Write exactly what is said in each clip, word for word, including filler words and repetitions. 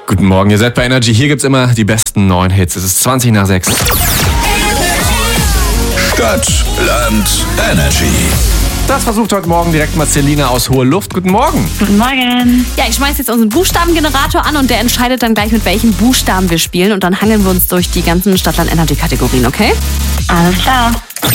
Guten Morgen, ihr seid bei Energy. Hier gibt's immer die besten neuen Hits. Es ist zwanzig nach sechs. Stadt, Land, Energy. Das versucht heute Morgen direkt mal Selina aus Hohe Luft. Guten Morgen. Guten Morgen. Ja, ich schmeiß jetzt unseren Buchstabengenerator an und der entscheidet dann gleich, mit welchen Buchstaben wir spielen. Und dann hangeln wir uns durch die ganzen Stadtland-Energy-Kategorien, okay? Alles klar.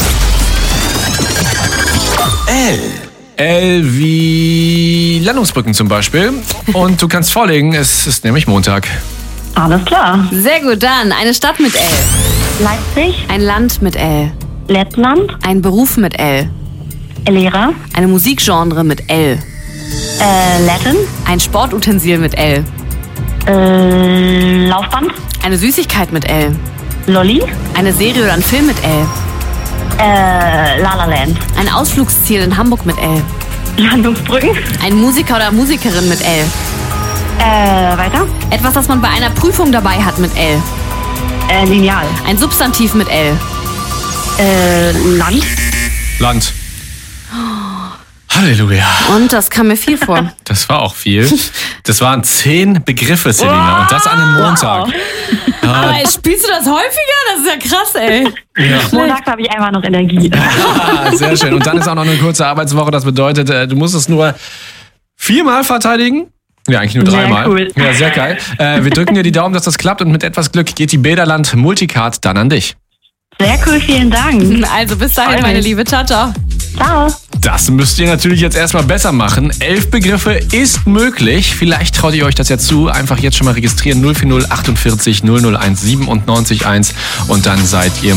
L. L wie Landungsbrücken zum Beispiel. Und du kannst vorlegen, es ist nämlich Montag. Alles klar. Sehr gut, dann eine Stadt mit L. Leipzig, Ein Land mit L. Lettland, Ein Beruf mit L. Lehrer, Eine Musikgenre mit L. äh, Latin, Ein Sportutensil mit L. äh, Laufband, Eine Süßigkeit mit L. Lolli, Eine Serie oder ein Film mit L. äh, La La Land, Ein Ausflugsziel in Hamburg mit L. Landungsbrücken, Ein Musiker oder Musikerin mit L. äh, weiter, Etwas, das man bei einer Prüfung dabei hat mit L. äh, Lineal, Ein Substantiv mit L. äh, Land, Land. Halleluja. Und das kam mir viel vor. Das war auch viel. Das waren zehn Begriffe, Selina. Und das an einem Montag. Aber spielst du das häufiger? Das ist ja krass, ey. Ja. Montags habe ich einfach noch Energie. Ah, sehr schön. Und dann ist auch noch eine kurze Arbeitswoche. Das bedeutet, äh, du musst es nur viermal verteidigen. Ja, eigentlich nur Sehr dreimal. cool. Ja, sehr geil. Äh, wir drücken dir die Daumen, dass das klappt. Und mit etwas Glück geht die Bäderland Multicard dann an dich. Sehr cool, vielen Dank. Also bis dahin, Freu meine mich. Liebe. Ciao, ciao. Ciao. Das müsst ihr natürlich jetzt erstmal besser machen. Elf Begriffe ist möglich. Vielleicht traut ihr euch das ja zu. Einfach jetzt schon mal registrieren. null vier null achtundvierzig null null eins siebenundneunzig eins und dann seid ihr